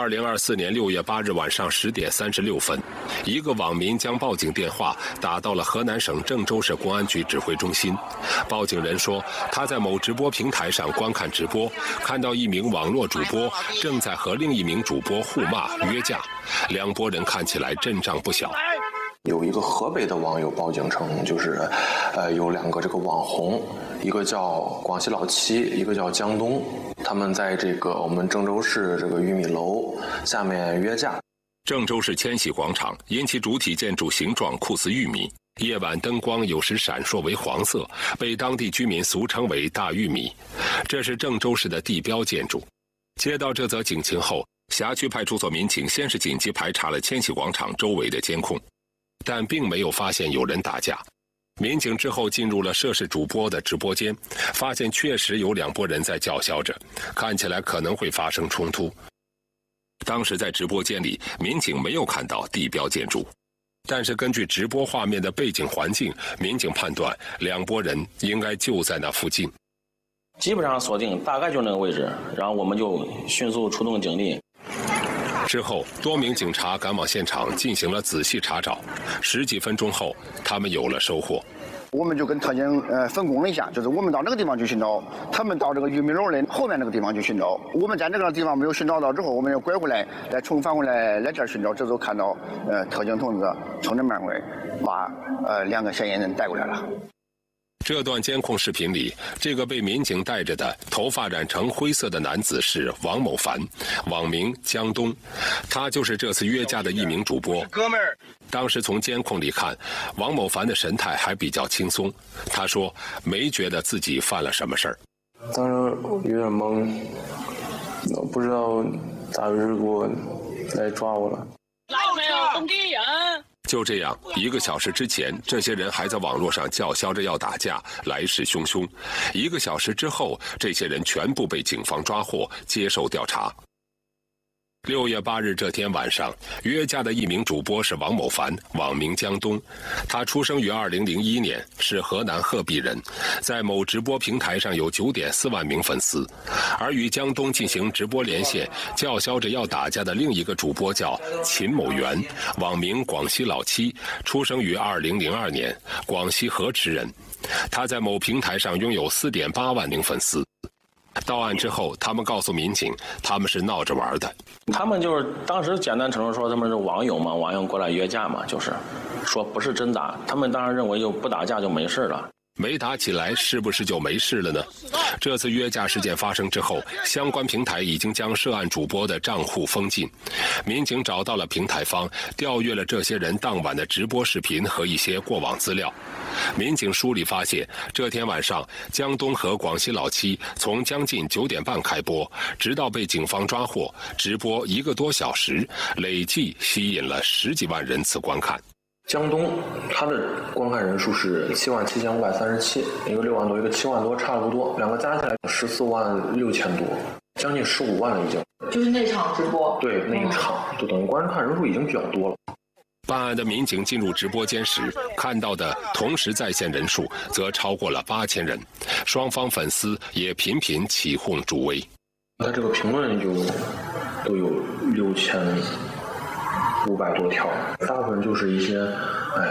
2024年6月8日晚上10点36分，一个网民将报警电话打到了河南省郑州市公安局指挥中心。报警人说，他在某直播平台上观看直播，看到一名网络主播正在和另一名主播互骂约架，两拨人看起来阵仗不小。 有一个河北的网友报警称，有两个这个网红，一个叫广西老七，一个叫江东，他们在这个我们郑州市这个玉米楼下面约架。 郑州市千禧广场因其主体建筑形状酷似玉米，夜晚灯光有时闪烁为黄色，被当地居民俗称为大玉米。这是郑州市的地标建筑。接到这则警情后，辖区派出所民警先是紧急排查了千禧广场周围的监控，但并没有发现有人打架。民警之后进入了涉事主播的直播间，发现确实有两拨人在叫嚣着，看起来可能会发生冲突。当时在直播间里，民警没有看到地标建筑，但是根据直播画面的背景环境，民警判断两拨人应该就在那附近。 基本上锁定大概就那个位置，然后我们就迅速出动警力。 之后，多名警察赶往现场进行了仔细查找。10几分钟后，他们有了收获。 我们就跟特警分工了一下，就是我们到那个地方去寻找，他们到这个玉米楼的后面那个地方去寻找。我们在那个地方没有寻找到之后，我们要拐回来，再重返回来这儿寻找。这时候看到特警同志冲着慢快把两个嫌疑人带过来了。 这段监控视频里，这个被民警带着的头发染成灰色的男子是王某凡，网名江东，他就是这次约架的一名主播。哥们儿，当时从监控里看，王某凡的神态还比较轻松。他说没觉得自己犯了什么事儿。 当时有点懵，我不知道咋回事给我来抓我了。 来没有？工地人。 就这样，1个小时之前，这些人还在网络上叫嚣着要打架，来势汹汹。1个小时之后，这些人全部被警方抓获，接受调查。6月8日这天晚上，约架的一名主播是王某凡，网名江东。他出生于2001年，是河南鹤壁人，在某直播平台上有9.4万名粉丝。而与江东进行直播连线，叫嚣着要打架的另一个主播叫秦某元，网名广西老七，出生于2002年，广西河池人。他在某平台上拥有4.8万名粉丝。到案之后，他们告诉民警，他们是闹着玩的。 他们就是当时简单承认说他们是网友嘛，网友过来约架嘛，就是说不是真打。他们当然认为就不打架就没事了。 没打起来是不是就没事了呢？这次约架事件发生之后，相关平台已经将涉案主播的账户封禁。民警找到了平台方，调阅了这些人当晚的直播视频和一些过往资料。民警梳理发现，这天晚上江东和广西老七从将近9点半开播，直到被警方抓获，直播1个多小时，累计吸引了10几万人次观看。 江东他的观看人数是77537，一个6万多，一个7万多，差不多，两个加起来14万6千多，将近15万了已经。 就是那场直播。 对，那一场就等于观看人数已经比较多了。 办案的民警进入直播间时，看到的同时在线人数则超过了8000人，双方粉丝也频频起哄助威。 他这个评论就都有6500多条，大部分就是一些